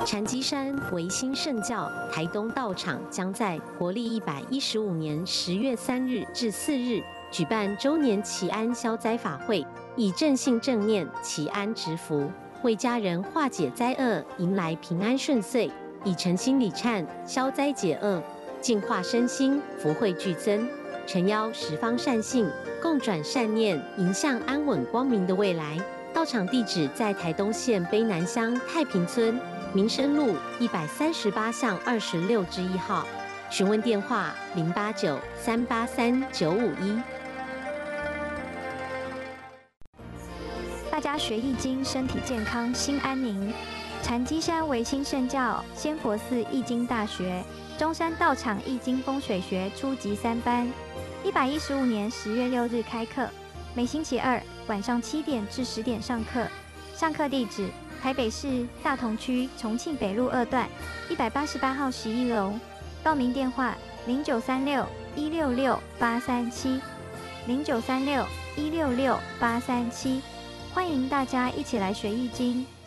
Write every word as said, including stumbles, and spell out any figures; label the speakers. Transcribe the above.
Speaker 1: 禅机山维新圣教台东道场将在国历一百一十五年十月三日至四日举办周年祈安消灾法会，以正信正念祈安植福，为家人化解灾厄，迎来平安顺遂，以诚心礼忏消灾解厄，净化身心，福慧俱增。诚邀十方善信共转善念，迎向安稳光明的未来。道场地址在台东县卑南乡太平村民生路一百三十八巷二十六之一号，询问电话零八九三八三九五一。
Speaker 2: 大家学易经，身体健康，心安宁。禅机山维新圣教仙佛寺易经大学中山道场易经风水学初级三班，一百一十五年十月六日开课，每星期二晚上七点至十点上课。上课地址：台北市大同区重庆北路二段一百八十八号十一楼。报名电话：零九三六一六六八三七，零九三六一六六八三七。欢迎大家一起来学易经。